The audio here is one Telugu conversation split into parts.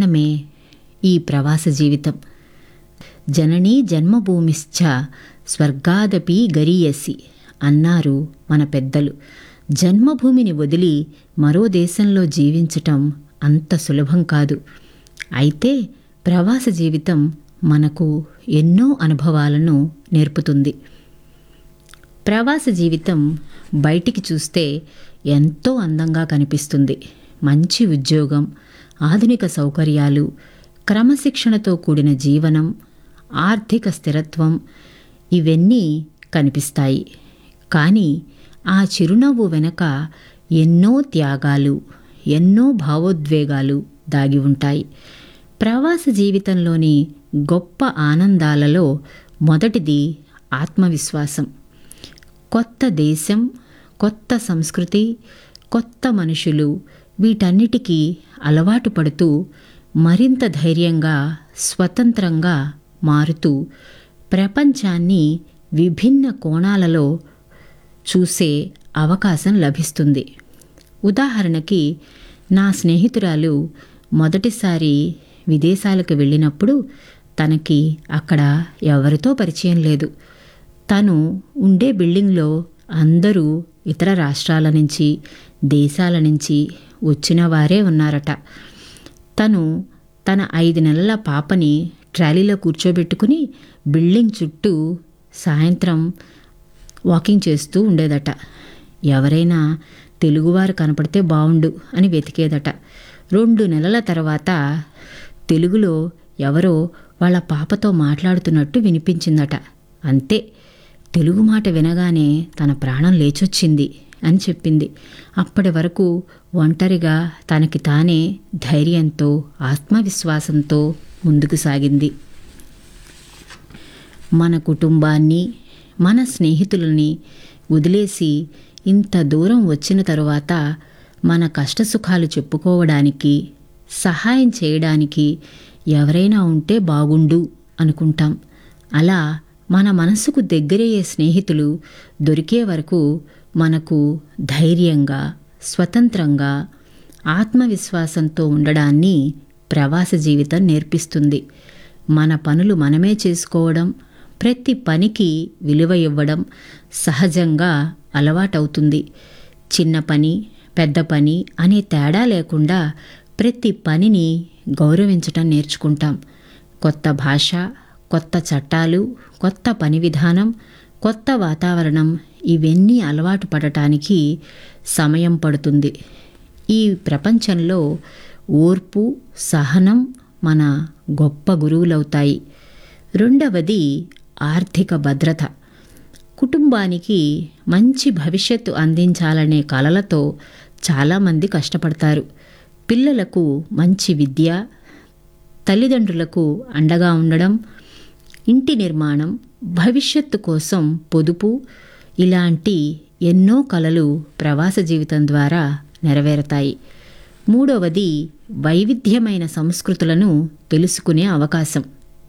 ప్రయాణమే ఈ ప్రవాస జీవితం. జననీ జన్మభూమిశ్చ స్వర్గాదపి గరీయసి అన్నారు మన పెద్దలు. జన్మభూమిని వదిలి మరో దేశంలో జీవించటం అంత సులభం కాదు. అయితే ప్రవాస జీవితం మనకు ఎన్నో అనుభవాలను నేర్పుతుంది. ప్రవాస జీవితం బయటికి చూస్తే ఎంతో అందంగా కనిపిస్తుంది. మంచి ఉద్యోగం, ఆధునిక సౌకర్యాలు, క్రమశిక్షణతో కూడిన జీవనం, ఆర్థిక స్థిరత్వం ఇవన్నీ కనిపిస్తాయి. కానీ ఆ చిరునవ్వు వెనక ఎన్నో త్యాగాలు, ఎన్నో భావోద్వేగాలు దాగి ఉంటాయి. ప్రవాస జీవితంలోని గొప్ప ఆనందాలలో మొదటిది ఆత్మవిశ్వాసం. కొత్త దేశం, కొత్త సంస్కృతి, కొత్త మనుషులు వీటన్నిటికీ అలవాటు పడుతూ మరింత ధైర్యంగా, స్వతంత్రంగా మారుతూ ప్రపంచాన్ని విభిన్న కోణాలలో చూసే అవకాశం లభిస్తుంది. ఉదాహరణకి నా స్నేహితురాలు మొదటిసారి విదేశాలకు వెళ్ళినప్పుడు తనకి అక్కడ ఎవరితో పరిచయం లేదు. తను ఉండే బిల్డింగ్లో అందరూ ఇతర రాష్ట్రాల నుంచి, దేశాల నుంచి వచ్చిన వారే ఉన్నారట. తను తన 5 నెలల పాపని ట్రాలీలో కూర్చోబెట్టుకుని బిల్డింగ్ చుట్టూ సాయంత్రం వాకింగ్ చేస్తూ ఉండేదట. ఎవరైనా తెలుగువారు కనపడితే బావుండు అని వెతికేదట. 2 నెలల తర్వాత తెలుగులో ఎవరో వాళ్ళ పాపతో మాట్లాడుతున్నట్టు వినిపించిందట. అంతే, తెలుగు మాట వినగానే తన ప్రాణం లేచొచ్చింది అని చెప్పింది. అప్పటి వరకు ఒంటరిగా తనకి తానే ధైర్యంతో, ఆత్మవిశ్వాసంతో ముందుకు సాగింది. మన కుటుంబాన్ని, మన స్నేహితులని వదిలేసి ఇంత దూరం వచ్చిన తరువాత మన కష్టసుఖాలు చెప్పుకోవడానికి, సహాయం చేయడానికి ఎవరైనా ఉంటే బాగుండు అనుకుంటాం. అలా మన మనసుకు దగ్గరయ్యే స్నేహితులు దొరికే వరకు మనకు ధైర్యంగా, స్వతంత్రంగా, ఆత్మవిశ్వాసంతో ఉండడాన్ని ప్రవాస జీవితం నేర్పిస్తుంది. మన పనులు మనమే చేసుకోవడం, ప్రతి పనికి విలువ ఇవ్వడం సహజంగా అలవాటవుతుంది. చిన్న పని, పెద్ద పని అనే తేడా లేకుండా ప్రతి పనిని గౌరవించటం నేర్చుకుంటాం. కొత్త భాష, కొత్త చట్టాలు, కొత్త పని విధానం, కొత్త వాతావరణం ఇవన్నీ అలవాటు పడటానికి సమయం పడుతుంది. ఈ ప్రపంచంలో ఓర్పు, సహనం మన గొప్ప గురువులవుతాయి. రెండవది ఆర్థిక భద్రత. కుటుంబానికి మంచి భవిష్యత్తు అందించాలనే కలలతో చాలామంది కష్టపడతారు. పిల్లలకు మంచి విద్య, తల్లిదండ్రులకు అండగా ఉండడం, ఇంటి నిర్మాణం, భవిష్యత్తు కోసం పొదుపు ఇలాంటి ఎన్నో కలలు ప్రవాస జీవితం ద్వారా నెరవేరతాయి. మూడవది వైవిధ్యమైన సంస్కృతులను తెలుసుకునే అవకాశం.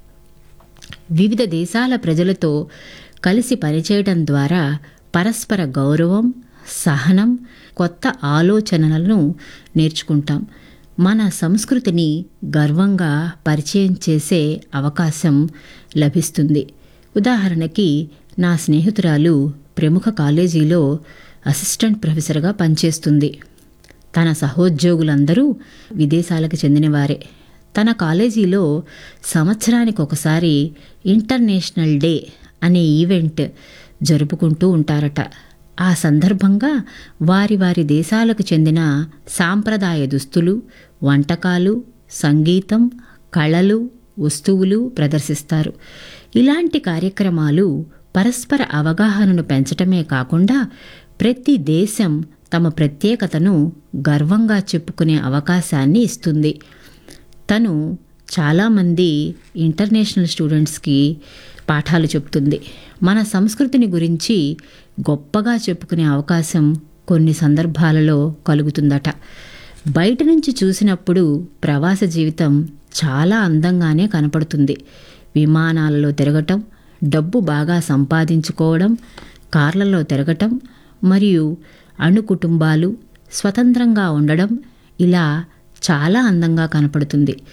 వివిధ దేశాల ప్రజలతో కలిసి పనిచేయడం ద్వారా పరస్పర గౌరవం, సహనం, కొత్త ఆలోచనలను నేర్చుకుంటాం. మన సంస్కృతిని గర్వంగా పరిచయం చేసే అవకాశం లభిస్తుంది. ఉదాహరణకి నా స్నేహితురాలు ప్రముఖ కాలేజీలో అసిస్టెంట్ ప్రొఫెసర్గా పనిచేస్తుంది. తన సహోద్యోగులందరూ విదేశాలకు చెందినవారే. తన కాలేజీలో సంవత్సరానికి ఒకసారి ఇంటర్నేషనల్ డే అనే ఈవెంట్ జరుపుకుంటూ ఉంటారట. ఆ సందర్భంగా వారి వారి దేశాలకు చెందిన సాంప్రదాయ దుస్తులు, వంటకాలు, సంగీతం, కళలు, వస్తువులు ప్రదర్శిస్తారు. ఇలాంటి కార్యక్రమాలు పరస్పర అవగాహనను పెంచటమే కాకుండా ప్రతి దేశం తమ ప్రత్యేకతను గర్వంగా చెప్పుకునే అవకాశాన్ని ఇస్తుంది. తను చాలామంది ఇంటర్నేషనల్ స్టూడెంట్స్కి పాఠాలు చెప్తుంది. మన సంస్కృతిని గురించి గొప్పగా చెప్పుకునే అవకాశం కొన్ని సందర్భాలలో కలుగుతుందట. బయట నుంచి చూసినప్పుడు ప్రవాస జీవితం చాలా అందంగానే కనపడుతుంది. విమానాలలో తిరగటం, డబ్బు బాగా సంపాదించుకోవడం, కార్లలో తిరగటం మరియు అణు కుటుంబాలు, స్వతంత్రంగా ఉండడం ఇలా చాలా అందంగా కనపడుతుంది.